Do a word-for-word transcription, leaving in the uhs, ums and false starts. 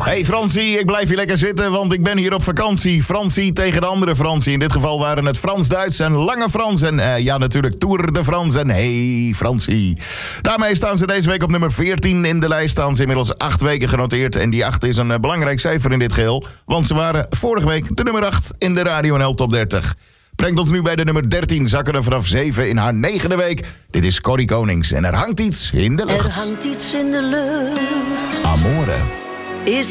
Hey Fransie, ik blijf hier lekker zitten, want ik ben hier op vakantie. Fransie tegen de andere Fransie. In dit geval waren het Frans-Duits en Lange Frans. En uh, ja, natuurlijk Tour de France. En hey Fransie. Daarmee staan ze deze week op nummer veertien in de lijst. Staan ze inmiddels acht weken genoteerd. En die acht is een uh, belangrijk cijfer in dit geheel. Want ze waren vorige week de nummer acht in de Radio N L Top dertig. Brengt ons nu bij de nummer dertien, zakken er vanaf zeven in haar negende week. Dit is Corrie Konings en er hangt iets in de lucht. Er hangt iets in de lucht. Amore. Is